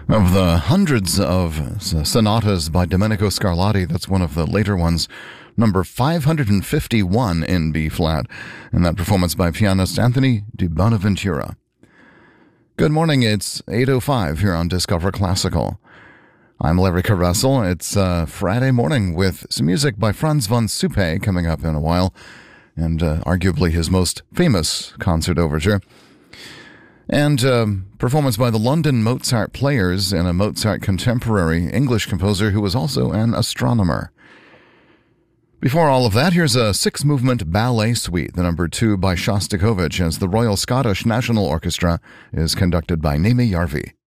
Of the hundreds of sonatas by Domenico Scarlatti, that's one of the later ones, number 551 in B-flat, and that performance by pianist Anthony Di Bonaventura. Good morning, it's 8:05 here on Discover Classical. I'm Larry Caressel. It's Friday morning with some music by Franz von Suppe coming up in a while, and arguably his most famous concert overture. And performance by the London Mozart Players and a Mozart contemporary English composer who was also an astronomer. Before all of that, here's a six-movement ballet suite, the number 2 by Shostakovich, as the Royal Scottish National Orchestra is conducted by Naomi Jarvi.